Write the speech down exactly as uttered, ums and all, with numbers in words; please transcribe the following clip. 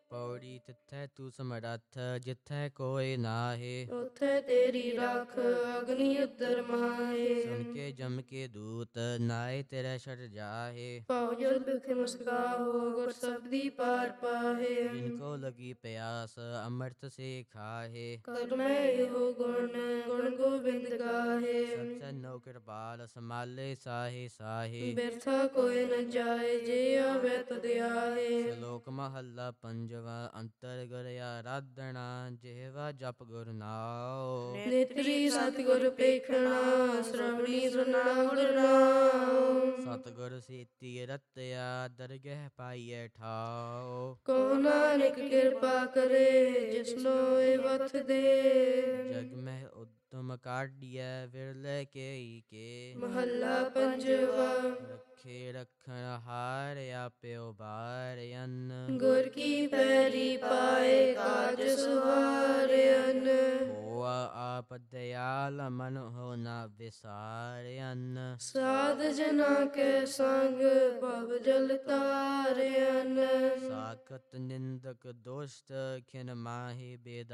ਪੌੜੀ ਤਿੱਥੈ ਤੂੰ ਸਮਰੱਥ ਜਿੱਥੈ ਕੋਇ ਨਾਹੀ। ਉਥੇ ਤੇਰੀ ਰੱਖ ਅਗਨੀ ਉਦਰ ਮਾਹੇ। ਸੁਣ ਕੇ ਜਮ ਕੇ ਦੂਤ ਨਾਏ ਤੇਰੇ ਛੜ ਜਾਹੇ। ਪਾਉ ਜਲ ਬਿਖ ਮੁਸਕਾਹੋ ਗੁਰ ਸਬਦੀ ਪਾਰ ਪਾਹੇ। ਜਿਨ ਕੋ ਲਗੀ ਪਿਆਸ ਅੰਮ੍ਰਿਤ ਸੇ ਖਾਹੇ। ਕਰਮੈ ਇਹੋ ਗੁਣ ਗੁਣ ਗੋਬਿੰਦ ਗਾਹੇ। ਸਤਿ ਨੋ ਕਿਰਪਾਲ ਸਮਾਲੇ ਸਾਹੇ ਸਾਹੇ। ਬਿਰਥਾ ਕੋਈ ਨ ਜਾਏ ਜੇ ਆਵੇ ਤਦ ਆਹੇ। ਸ਼ਲੋਕ ਮਹੱਲਾ ਪੰਜਵਾਂ ਅੰਤਰ ਗੁਰ ਆਰਾਧਨਾ ਜਿਹਵਾ ਜਪ ਗੁਰ ਨਾਉ। ਨੇਤਰੀ ਸਤਿਗੁਰ ਪੇਖਣਾ ਸ਼੍ਰਵਣੀ ਸੁਨਾ ਗੁਰ ਨਾਉ। ਸਤਿਗੁਰ ਸੇਤੀ ਰਤਿਆ ਦਰਗਹਿ ਪਾਈਐ ਠਾਉ। ਕੋ ਨਾਨਕ ਕਿਰਪਾ ਕਰੇ ਜਿਸਨੋ ਇਹ ਵਥ ਦੇ। ਜਗ ਮਹਿ ਉਦਮ ਕਾਢੀਐ ਵਿਰਲੇ ਕੇਈ ਕੇ। ਮਹੱਲਾ ਪੰਜਵਾ। ਰੱਖੇ ਰੱਖਣ ਹਾਰ ਆਪਿਓ ਬਾਰਿਅਨ। ਗੁਰ ਕੀ ਪੈਰੀ ਪਾਏ ਕਾਜ ਸਵਾਰਿਅਨ। ਹੋਆ ਆਪ ਦਇਆਲ ਮਨ ਹੋ ਨਾ ਵਿਸਾਰਿਅਨ। ਸਾਧ ਜਨਾ ਕੇ ਸੰਗ ਭਵ ਜਲ ਤਾਰਿਅਨ। ਸਾਖਤ ਨਿੰਦਕ ਦੁਸ਼ਟ ਖਿਨ ਮਾਹੀ ਬੇਦ